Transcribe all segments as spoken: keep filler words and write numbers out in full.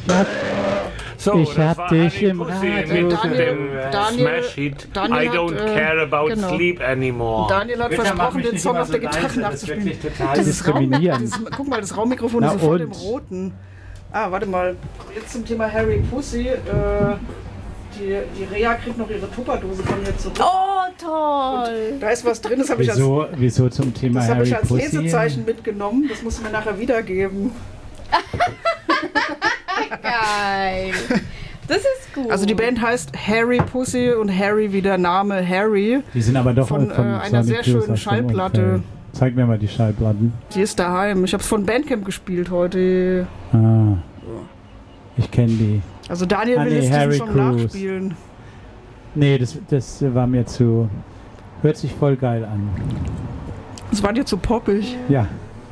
hab, So, ich hab dich im Pussy Radio. mit Daniel- dem Daniel- Smash-Hit Daniel I hat, don't äh, care about genau. sleep anymore. Daniel hat Bitte mach versprochen, mich den nicht Song immer auf auf der so Gitarre leise, das ist nachzuspielen. wirklich total Das diskriminierend. Raum, das, guck mal, das Raummikrofon Na ist vor und? dem roten. Ah, warte mal. Jetzt zum Thema Harry Pussy. Äh, die, die Rea kriegt noch ihre Tupperdose von mir zurück. Oh, toll. Da ist was drin, das habe ich, als, Wieso, wieso zum Thema das hab Harry ich als Pussy? Lesezeichen mitgenommen. Das musst du mir nachher wiedergeben. Geil. Das ist gut. Also die Band heißt Harry Pussy und Harry wie der Name Harry. Die sind aber doch Von, von äh, einer Sonic sehr Youth schönen aus dem Schallplatte. Umfeld. Zeig mir mal die Schallplatten. Die ist daheim. Ich habe es von Bandcamp gespielt heute. Ah, ich kenne die. Also Daniel Ah, will nee, jetzt diesen Harry Song Cruise. nachspielen. Nee, das, das war mir zu... Hört sich voll geil an. Das war dir zu poppig. Ja.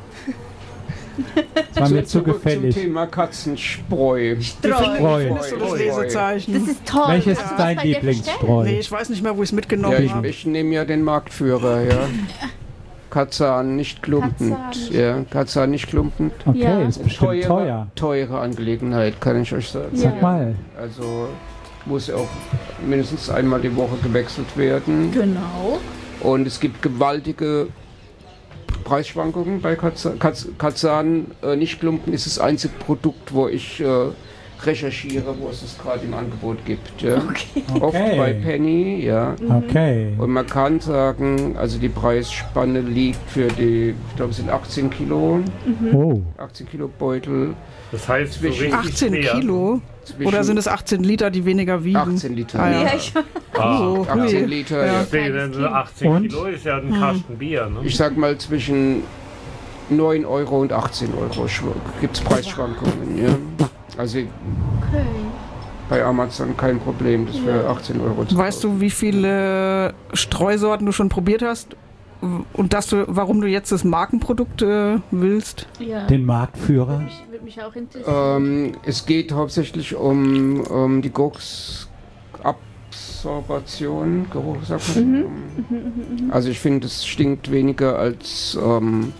Das war mir zu zurück gefällig. Zum Thema Katzenspreu. Streu. Findest du das Streu. Lesezeichen? das ist toll. Welches Hast ist du das dein bei dir bestellt? Lieblingsstreu? Nee, ich weiß nicht mehr, wo ich es mitgenommen Ja, ich, habe. ich nehme ja den Marktführer, ja. Katzan, nicht klumpend. Katzan. Ja, Katzan, nicht klumpend. Okay, Ja. das ist bestimmt teuer. Teure Angelegenheit, kann ich euch sagen. Ja. Sag mal. Also muss auch mindestens einmal die Woche gewechselt werden. Genau. Und es gibt gewaltige Preisschwankungen bei Katzan. Katz, Katzan äh, nicht klumpen ist das einzige Produkt, wo ich äh, recherchiere, wo es es gerade im Angebot gibt. Ja. Okay. Oft Okay. bei Penny, ja. Okay. Und man kann sagen, also die Preisspanne liegt für die, ich glaube es sind achtzehn Kilo, Oh. achtzehn Kilo Beutel, Das heißt, so Zwischen richtig achtzehn schwer. Kilo? zwischen Oder sind es achtzehn Liter, die weniger wiegen? achtzehn Liter. Ah, ja. Ja, ich, Ah, So, achtzehn hui. Liter, Ja. ja. deswegen dann so achtzehn Und? Kilo ist ja ein Hm. Kasten Bier. Ne? Ich sag mal zwischen neun Euro und achtzehn Euro gibt es Preisschwankungen. Ja. Also okay. bei Amazon kein Problem, das für achtzehn Euro zu Weißt du, wie viele Streusorten du schon probiert hast? Und dass du, warum du jetzt das Markenprodukt äh, willst? Ja. Den Marktführer. Würde mich, würde mich auch interessieren. Ähm, es geht hauptsächlich um, um die Geruchsabsorption. Geruch, sagt man. Mhm. Also ich finde, es stinkt weniger als ähm,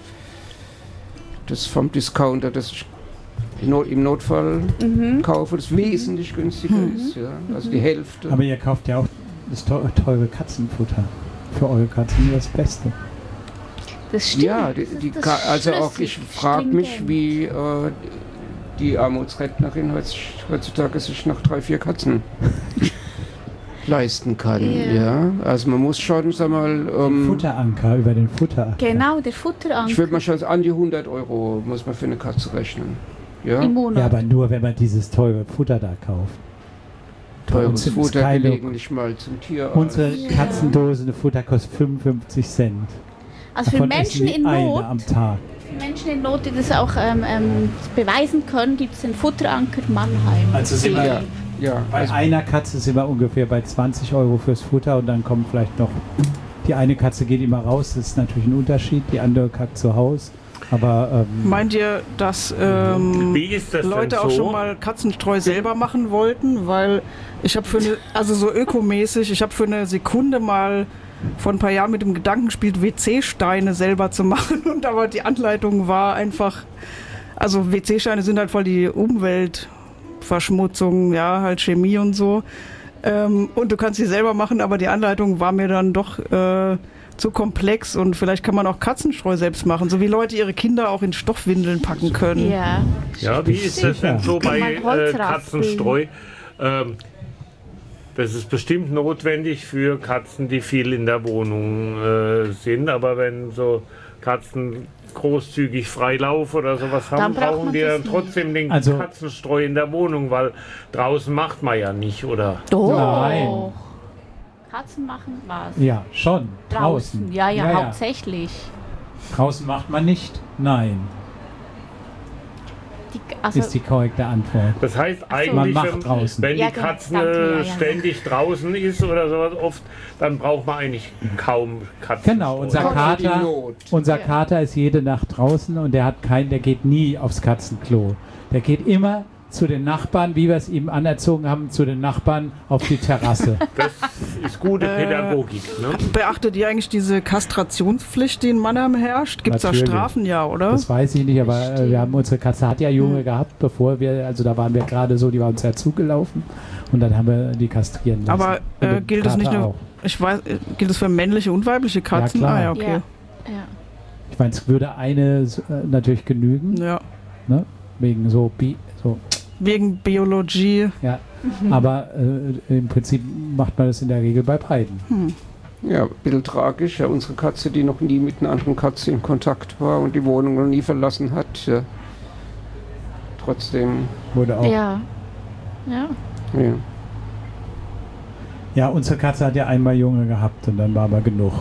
das vom Discounter, das ich no- im Notfall Mhm. kaufe, das wesentlich günstiger ist. Ja? Also die Hälfte. Aber ihr kauft ja auch das teu- teure Katzenfutter. Für eure Katzen das Beste. Das stimmt. Ja, die, Das ist die das Ka also auch ich Schlüssel- frage mich, Stringent. wie äh, die Armutsrentnerin heutz- heutzutage sich noch drei, vier Katzen leisten kann. Ja. Ja, also man muss schon, sag mal, ähm, Futteranker über den Futteranker. Genau, der Futteranker ich würde mal schon an die hundert Euro muss man für eine Katze rechnen. Ja, im Monat. Ja, aber nur wenn man dieses teure Futter da kauft. Bei uns teures sind es Futter keine- gelegentlich mal zum Tierarzt. Unsere Ja. Katzendose, eine Futter kostet fünfundfünfzig Cent. also für Davon Menschen essen die in eine Not, am Tag. für Menschen in Not, die das auch ähm, ähm, beweisen können, gibt es den Futteranker Mannheim. Also sind wir- Ja, ja. Bei Also, einer Katze sind wir ungefähr bei zwanzig Euro fürs Futter und dann kommt vielleicht noch, die eine Katze geht immer raus, das ist natürlich ein Unterschied, die andere kackt zu Hause. Aber ähm, Meint ihr, dass ähm, Wie ist das Leute denn auch so? schon mal Katzenstreu selber machen wollten? Weil ich habe für eine, also so ökomäßig, ich habe für eine Sekunde mal vor ein paar Jahren mit dem Gedanken gespielt, W C-Steine selber zu machen. Und aber die Anleitung war einfach, also W C-Steine sind halt voll die Umweltverschmutzung, ja, halt Chemie und so. Ähm, und du kannst sie selber machen, aber die Anleitung war mir dann doch äh, zu komplex und vielleicht kann man auch Katzenstreu selbst machen, so wie Leute ihre Kinder auch in Stoffwindeln packen können. Ja. Ja, wie ist das denn so bei Mal äh, Holz Katzenstreu? Ähm, das ist bestimmt notwendig für Katzen, die viel in der Wohnung äh, sind, aber wenn so Katzen großzügig Freilauf oder sowas haben, Dann braucht brauchen man die das dann nicht. trotzdem den Also- Katzenstreu in der Wohnung, weil draußen macht man ja nicht, oder? Doch. Nein. Katzen machen was. ja, schon. Draußen. Draußen. Ja, ja, hauptsächlich. Draußen macht man nicht. Nein, Die, also, ist die korrekte Antwort. Das heißt Man eigentlich, macht wenn, draußen. wenn Ja, die genau, Katze danke, ja, ja. ständig draußen ist oder sowas oft, dann braucht man eigentlich kaum Katzenstreu. Genau, unser Kommt in die Kater, Not. unser Ja. Kater ist jede Nacht draußen und der hat kein, der geht nie aufs Katzenklo. Der geht immer zu den Nachbarn, wie wir es ihm anerzogen haben, zu den Nachbarn auf die Terrasse. Das ist gute Pädagogik. Ne? Beachtet ihr eigentlich diese Kastrationspflicht, die in Mannheim herrscht? Gibt es da Natürlich. Strafen, ja, oder? Das weiß ich nicht, aber äh, wir haben unsere Katze hat ja Junge gehabt, bevor wir, also da waren wir gerade so, die war uns ja zugelaufen und dann haben wir die kastrieren lassen. Aber Und äh, den gilt es nicht Kater nur, auch. ich weiß, äh, gilt es für männliche und weibliche Katzen? Ja, klar. Ah, ja, okay. Ja. Ja. Ich meine, es würde eine äh, natürlich genügen, Ja. ne? Wegen so, Bi so Wegen Biologie. ja. Aber äh, im Prinzip macht man das in der Regel bei beiden. Hm. Ja, ein bisschen tragisch. Ja, unsere Katze, die noch nie mit einer anderen Katze in Kontakt war und die Wohnung noch nie verlassen hat. Ja. Trotzdem, Wurde auch. Ja. Ja. ja. ja, unsere Katze hat ja einmal Junge gehabt und dann war aber genug.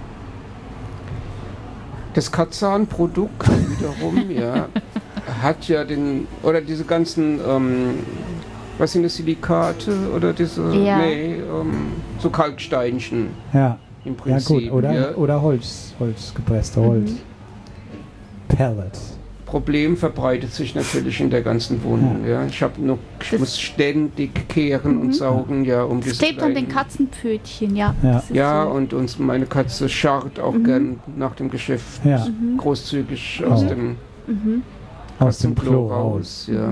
Das Katzan-Produkt wiederum, ja, hat ja den, oder diese ganzen, ähm, was sind das, Silikate oder diese, Ja. nee, ähm, so Kalksteinchen Ja, im ja Prinzip. gut. Oder, ja. oder Holz, Holz, gepresste Holz. Pellets. Problem verbreitet sich natürlich in der ganzen Wohnung. Ja. Ich habe noch, ich Das- muss ständig kehren und saugen, ja, um Das das klebt an den Katzenpfötchen, ja. Ja. Das ist Ja, so. und uns, meine Katze scharrt auch gern nach dem Geschäft Ja, großzügig aus Oh. dem Mhm. aus dem Katzenklo Klo raus. Ja.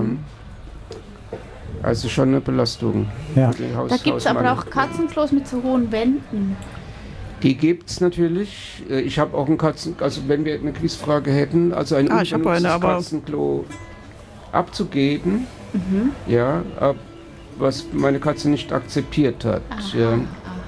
Also schon eine Belastung. Ja. für den Haus- Da gibt es aber Hausmann. auch Katzenklos mit so hohen Wänden. Die gibt es natürlich. Äh, Ich habe auch ein Katzen... Also wenn wir eine Quizfrage hätten, also ein Ah, ich hab unbenutztes eine, aber- Katzenklo abzugeben, Mhm. ja, ab- was meine Katze nicht akzeptiert hat. Aha, Ja. aha.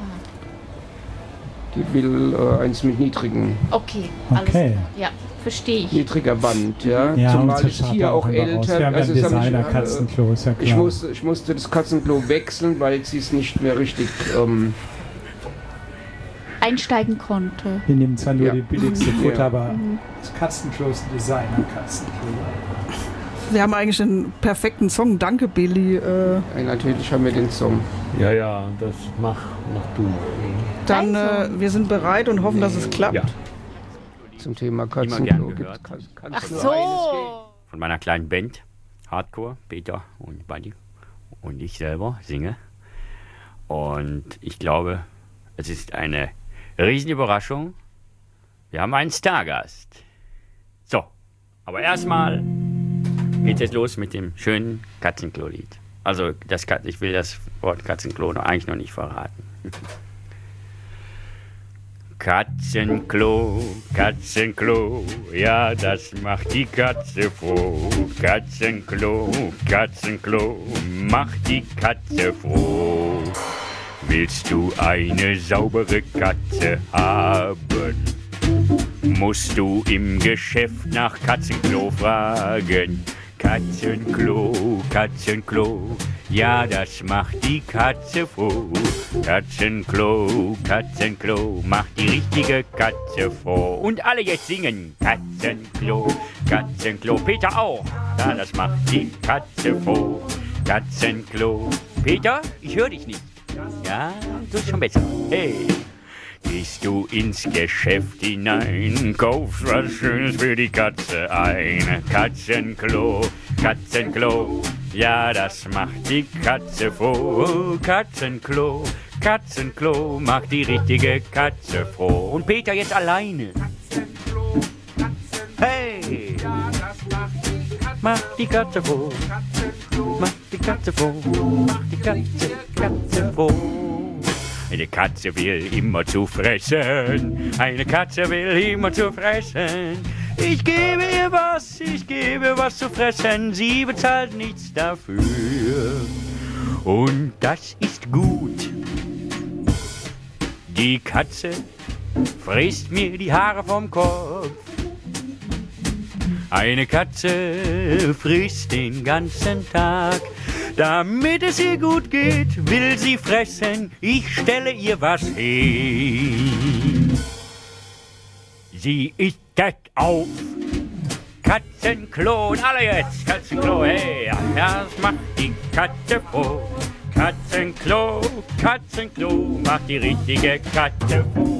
Die will äh, eins mit niedrigen, Okay, alles Okay. klar. Ja, verstehe ich. niedriger Wand. Ja, Ja, Zumal unsere es Charter hier auch immer raus. älter... Wir haben ja also ein es haben mich, äh, Designer-Katzenklo, ist ja klar. Ich musste, ich musste das Katzenklo wechseln, weil sie es nicht mehr richtig... Ähm, Einsteigen konnte. Wir nehmen zwar nur Ja. die billigste Ja. Futter, aber das Katzenklo ist ein Designer-Katzenklo. Wir haben eigentlich einen perfekten Song. Danke, Billy. Äh, ja, natürlich haben wir den Song. Ja, ja, das mach, mach du. dann, Dein äh, Song. wir sind bereit und hoffen, dass es klappt. Ja. Zum Thema gern Katzenklo gehört. gibt kann, kann Ach es nur eines geben. so. Von meiner kleinen Band, Hardcore, Peter und Buddy und ich selber singe. Und ich glaube, es ist eine Riesenüberraschung. Wir haben einen Stargast. So, aber erstmal geht es los mit dem schönen Katzenklo-Lied. Also, das, Kat- ich will das Wort Katzenklo noch, eigentlich noch nicht verraten. Katzenklo, Katzenklo, ja, das macht die Katze froh. Katzenklo, Katzenklo, macht die Katze froh. Willst du eine saubere Katze haben, musst du im Geschäft nach Katzenklo fragen. Katzenklo, Katzenklo, ja, das macht die Katze froh. Katzenklo, Katzenklo, macht die richtige Katze froh. Und alle jetzt singen. Katzenklo, Katzenklo, Peter auch. Ja, das macht die Katze froh. Katzenklo, Peter, ich höre dich nicht. Ja, du ist schon besser. Hey. Gehst du ins Geschäft hinein, kaufst was Schönes für die Katze ein. Katzenklo, Katzenklo, ja, das macht die Katze froh. Katzenklo, Katzenklo, macht die richtige Katze froh. Und Peter jetzt alleine. Hey! Macht die Katze froh. Macht die Katze froh. Macht die Katze, Katze froh. Eine Katze will immer zu fressen. Eine Katze will immer zu fressen. Ich gebe ihr was, ich gebe was zu fressen. Sie bezahlt nichts dafür. Und das ist gut. Die Katze frisst mir die Haare vom Kopf. Eine Katze frisst den ganzen Tag. Damit es ihr gut geht, will sie fressen. Ich stelle ihr was hin. Sie isst das auf. Katzenklo und alle jetzt. Katzenklo, hey, das macht die Katze froh. Katzenklo, Katzenklo, macht die richtige Katze froh.